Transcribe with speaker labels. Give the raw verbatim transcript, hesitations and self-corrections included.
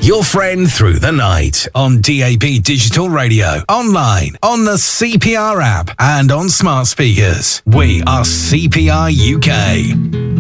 Speaker 1: Your friend through the night on D A B Digital Radio, online, on the C P R app, and on smart speakers. We are C P R U K.